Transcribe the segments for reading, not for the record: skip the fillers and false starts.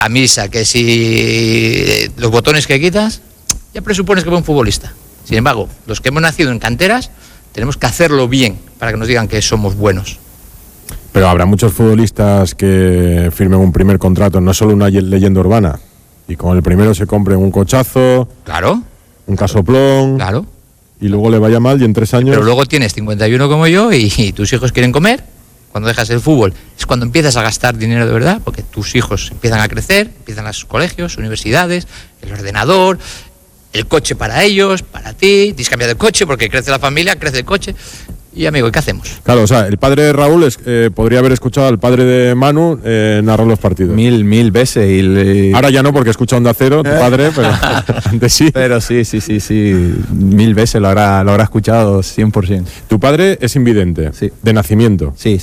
camisa, que si los botones que quitas, ya presupones que va un futbolista. Sin embargo, los que hemos nacido en canteras, tenemos que hacerlo bien para que nos digan que somos buenos. Pero habrá muchos futbolistas que firmen un primer contrato, no solo una leyenda urbana, y con el primero se compren un cochazo, Claro, un casoplón, claro. y luego le vaya mal y en 3 años... Pero luego tienes 51 como yo y tus hijos quieren comer. Cuando dejas el fútbol es cuando empiezas a gastar dinero de verdad, porque tus hijos empiezan a crecer, empiezan los colegios, universidades, el ordenador, el coche para ellos, para ti, tienes que cambiar de coche porque crece la familia, crece el coche. Y amigo, ¿y qué hacemos? Claro, o sea, el padre de Raúl podría haber escuchado al padre de Manu narrar los partidos. Mil veces. Ahora ya no, porque escucha Onda Cero, tu padre, pero antes sí. Pero sí. 1000 veces lo habrá escuchado 100%. Tu padre es invidente, Sí. de nacimiento. Sí.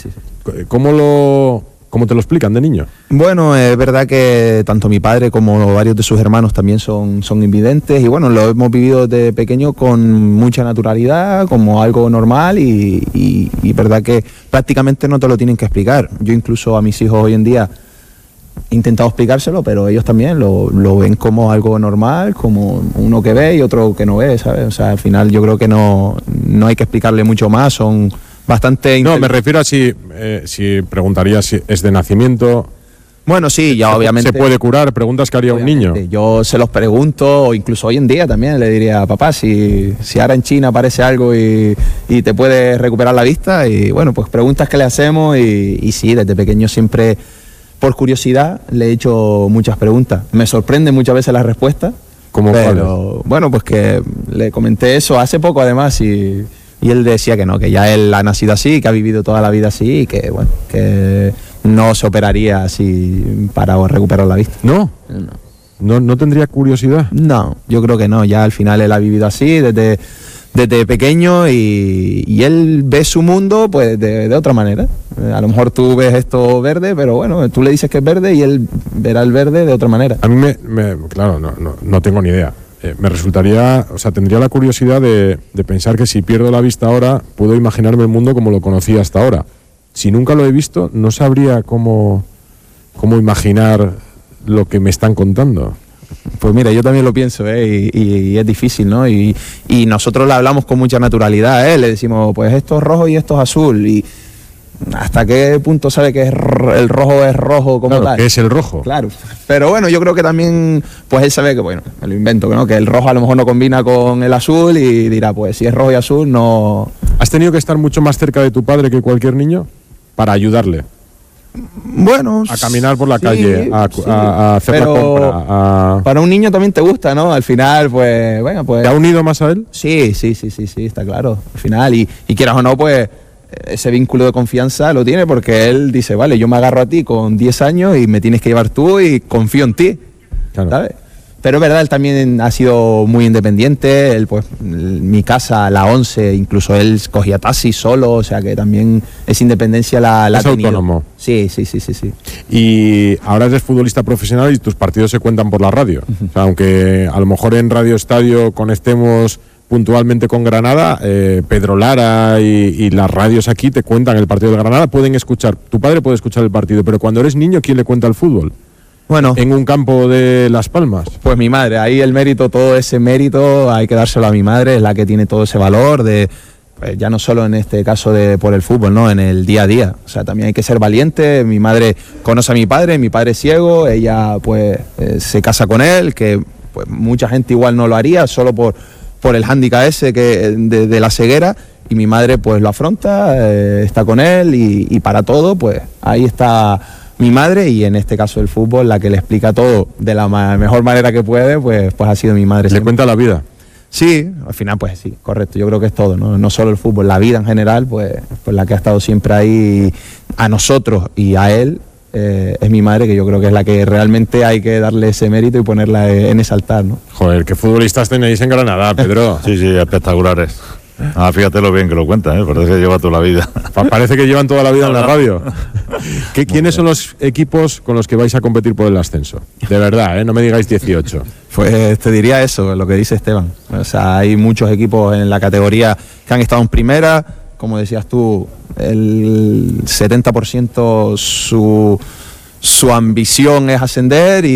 ¿Cómo te lo explican de niño? Bueno, es verdad que tanto mi padre como varios de sus hermanos también son invidentes y bueno, lo hemos vivido desde pequeño con mucha naturalidad, como algo normal y verdad que prácticamente no te lo tienen que explicar. Yo incluso a mis hijos hoy en día he intentado explicárselo, pero ellos también lo ven como algo normal, como uno que ve y otro que no ve, ¿sabes? O sea, al final yo creo que no hay que explicarle mucho más, son bastante... No, me refiero a si preguntaría si es de nacimiento. Bueno, sí, ya obviamente... ¿Se puede curar? Preguntas que haría un niño. Yo se los pregunto, o incluso hoy en día también le diría, papá, si ahora en China aparece algo y te puede recuperar la vista, y bueno, pues preguntas que le hacemos y sí, desde pequeño siempre, por curiosidad, le he hecho muchas preguntas. Me sorprende muchas veces las respuestas. ¿Cómo pero bueno, pues que le comenté eso hace poco además y él decía que no, que ya él ha nacido así, que ha vivido toda la vida así y que bueno, que no se operaría así para recuperar la vista. ¿No tendría curiosidad? No, yo creo que no, ya al final él ha vivido así desde pequeño y él ve su mundo pues de otra manera. A lo mejor tú ves esto verde, pero bueno, tú le dices que es verde y él verá el verde de otra manera. A mí claro, no tengo ni idea. Me resultaría, o sea, tendría la curiosidad de pensar que si pierdo la vista ahora, puedo imaginarme el mundo como lo conocía hasta ahora. Si nunca lo he visto, no sabría cómo imaginar lo que me están contando. Pues mira, yo también lo pienso, y es difícil, ¿no? Y nosotros le hablamos con mucha naturalidad, le decimos, pues esto es rojo y esto es azul, y ¿hasta qué punto sabe que el rojo es rojo como tal? ¿Qué es el rojo? Claro, pero bueno, yo creo que también, pues él sabe que, bueno, me lo invento, ¿no? Que el rojo a lo mejor no combina con el azul y dirá, pues si es rojo y azul, no... ¿Has tenido que estar mucho más cerca de tu padre que cualquier niño para ayudarle? Bueno, a caminar por la calle, sí, a hacer la compra. Para un niño también te gusta, ¿no? Al final, pues, bueno, pues... ¿Te ha unido más a él? Sí, está claro. Al final, y quieras o no, pues, ese vínculo de confianza lo tiene porque él dice, vale, yo me agarro a ti con 10 años y me tienes que llevar tú y confío en ti, claro. ¿Sabes? Pero es verdad, él también ha sido muy independiente, él pues mi casa, la 11, incluso él cogía taxi solo, o sea que también esa independencia la ha tenido. Autónomo. Sí. Y ahora eres futbolista profesional y tus partidos se cuentan por la radio. O sea, aunque a lo mejor en Radio Estadio conectemos puntualmente con Granada, Pedro Lara y las radios aquí te cuentan el partido de Granada, pueden escuchar, tu padre puede escuchar el partido, pero cuando eres niño, ¿quién le cuenta el fútbol? Bueno, en un campo de Las Palmas. Pues mi madre, ahí el mérito, todo ese mérito hay que dárselo a mi madre, es la que tiene todo ese valor de, pues ya no solo en este caso por el fútbol, no, en el día a día. O sea, también hay que ser valiente. Mi madre conoce a mi padre es ciego, ella pues se casa con él, que pues mucha gente igual no lo haría solo por el hándicap ese de la ceguera, y mi madre pues lo afronta, está con él y para todo pues ahí está mi madre, y en este caso el fútbol, la que le explica todo de la mejor manera que puede, pues ha sido mi madre. ¿Le cuenta la vida? Sí, al final pues sí, correcto, yo creo que es todo, no solo el fútbol, la vida en general, pues la que ha estado siempre ahí a nosotros y a él, es mi madre, que yo creo que es la que realmente hay que darle ese mérito y ponerla en ese altar, ¿no? Joder, qué futbolistas tenéis en Granada, Pedro. Sí, espectaculares. Fíjate lo bien que lo cuentan, parece que lleva toda la vida. Parece que llevan toda la vida en la radio. ¿Quiénes son los equipos con los que vais a competir por el ascenso? De verdad, no me digáis 18. Pues te diría eso, lo que dice Esteban. O sea, hay muchos equipos en la categoría que han estado en primera. Como decías tú, el 70% su ambición es ascender y